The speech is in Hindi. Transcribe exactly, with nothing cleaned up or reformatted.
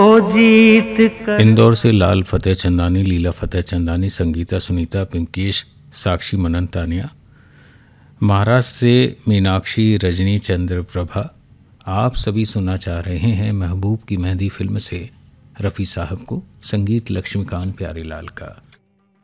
ओ जीत कर। इंदौर से लाल फतेह चंदानी, लीला फतेह चंदानी, संगीता सुनीता, पिंकेश, साक्षी मनन तानिया। महाराष्ट्र से मीनाक्षी, रजनी, चंद्र प्रभा। आप सभी सुनना चाह रहे हैं महबूब की मेहंदी फिल्म से रफ़ी साहब को, संगीत लक्ष्मीकांत प्यारीलाल का।